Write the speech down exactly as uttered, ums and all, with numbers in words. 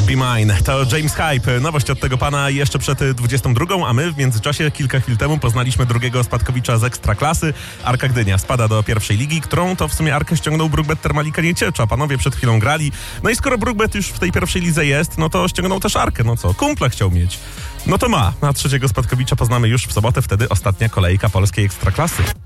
Be Mine. To James Hype. Nowość od tego pana jeszcze przed dwudziestą drugą, a my w międzyczasie kilka chwil temu poznaliśmy drugiego spadkowicza z Ekstraklasy. Arka Gdynia spada do pierwszej ligi, którą to w sumie Arkę ściągnął Brugbet Termalika Nieciecza. Panowie przed chwilą grali. No i skoro Brugbet już w tej pierwszej lidze jest, no to ściągnął też Arkę. No co, kumple chciał mieć. No to ma. A trzeciego spadkowicza poznamy już w sobotę, wtedy ostatnia kolejka polskiej Ekstraklasy.